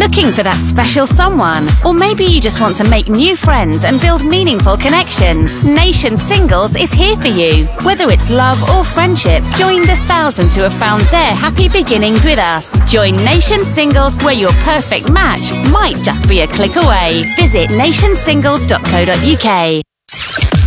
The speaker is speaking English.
Looking for that special someone? Or maybe you just want to make new friends and build meaningful connections? Nation Singles is here for you. Whether it's love or friendship, join the thousands who have found their happy beginnings with us. Join Nation Singles, where your perfect match might just be a click away. Visit nationsingles.co.uk.